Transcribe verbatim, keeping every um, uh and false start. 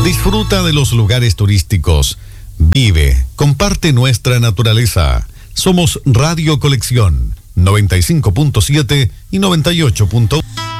Disfruta de los lugares turísticos. Vive, comparte nuestra naturaleza. Somos Radio Colección noventa y cinco punto siete y noventa y ocho punto uno.